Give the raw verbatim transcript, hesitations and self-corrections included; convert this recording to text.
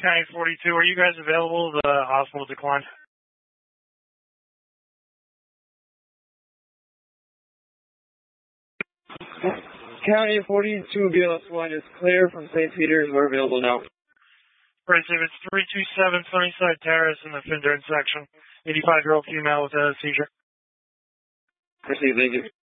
County forty-two, are you guys available? The hospital declined. County forty-two, B L S one is clear from Saint Peter's. We're available now. Right, so it's three two seven Sunnyside Terrace in the Findern section. eighty-five-year-old female with a seizure. Proceed, thank you.